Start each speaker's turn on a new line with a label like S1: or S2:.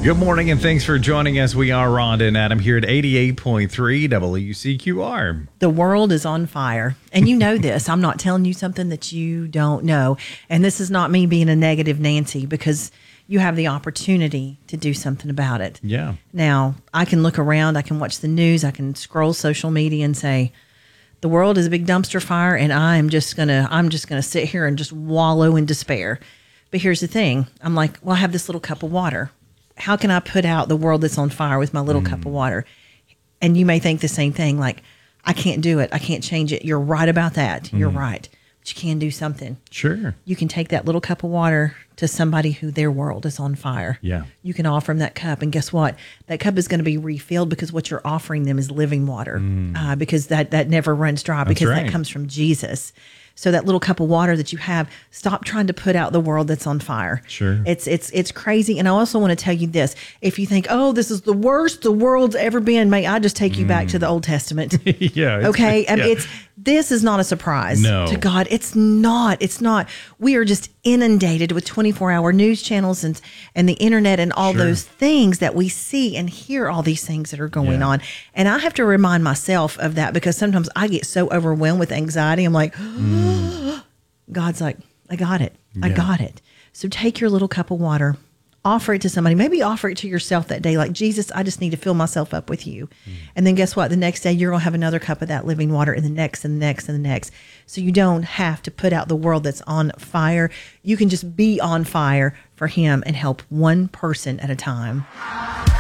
S1: Good morning, and thanks for joining us. We are Rhonda and Adam here at 88.3 WCQR.
S2: The world is on fire. And you know this. I'm not telling you something that you don't know. And this is not me being a negative Nancy, because you have the opportunity to do something about it.
S1: Yeah.
S2: Now, I can look around, I can watch the news, I can scroll social media and say, the world is a big dumpster fire, and I'm just gonna sit here and just wallow in despair. But here's the thing. I'm like, well, I have this little cup of water. How can I put out the world that's on fire with my little cup of water? And you may think the same thing, like, I can't do it. I can't change it. You're right about that. You're right. But you can do something.
S1: Sure.
S2: You can take that little cup of water to somebody who their world is on fire.
S1: Yeah.
S2: You can offer them that cup. And guess what? That cup is going to be refilled, because what you're offering them is living water, because that never runs dry, because
S1: right.
S2: that comes from Jesus. So that little cup of water that you have, stop trying to put out the world that's on fire.
S1: Sure.
S2: It's crazy. And I also want to tell you this. If you think, oh, this is the worst the world's ever been, may I just take you back to the Old Testament?
S1: Yeah.
S2: Okay. I mean, this is not a surprise to God. It's not. We are just inundated with 24-hour news channels and the internet and all those things that we see and hear, all these things that are going on. And I have to remind myself of that, because sometimes I get so overwhelmed with anxiety. I'm like, God's like, I got it. I got it. So take your little cup of water, offer it to somebody. Maybe offer it to yourself that day. Like, Jesus, I just need to fill myself up with you. And then guess what? The next day, you're going to have another cup of that living water, and the next and the next and the next. So you don't have to put out the world that's on fire. You can just be on fire for Him and help one person at a time.